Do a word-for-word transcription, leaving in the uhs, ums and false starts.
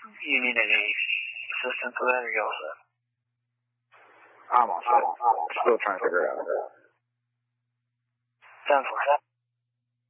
You need any assistance with that, or you all set? I'm all set. Still trying to figure it out. Sounds like that.